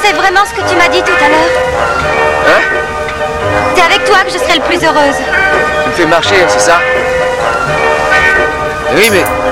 C'est vraiment ce que tu m'as dit tout à l'heure. Hein? C'est avec toi que je serai le plus heureuse. Tu me fais marcher, c'est ça? Oui, mais